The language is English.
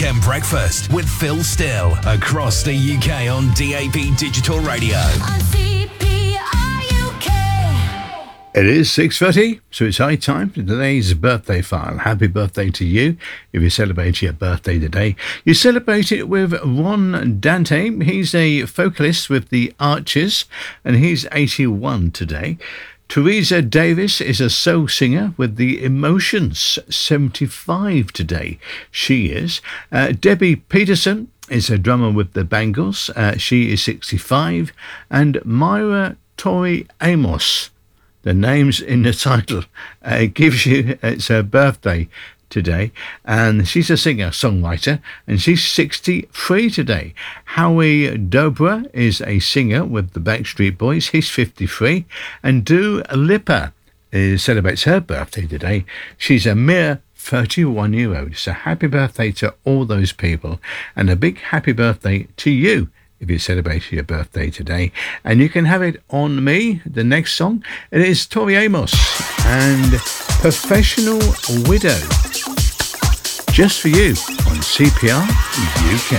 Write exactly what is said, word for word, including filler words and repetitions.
Weekend Breakfast with Phil Still across the U K on D A B Digital Radio. On C P R U K. It is six thirty, so it's high time for today's birthday file. Happy birthday to you if you celebrate your birthday today. You celebrate it with Ron Dante. He's a vocalist with the Archers, and he's eighty-one today. Teresa Davis is a soul singer with the Emotions, seventy-five today. She is. Uh, Debbie Peterson is a drummer with the Bangles. Uh, she is sixty-five. And Myra Tori Amos, the names in the title, uh, gives you, it's her birthday today, and she's a singer-songwriter, and she's sixty-three today. Howie Dobra is a singer with the Backstreet Boys. He's fifty-three. And Dua Lipa is, celebrates her birthday today. She's a mere thirty-one-year-old. So happy birthday to all those people, and a big happy birthday to you if you celebrate your birthday today. And you can have it on me, the next song. It is Tori Amos and Professional Widow, just for you on C P R U K.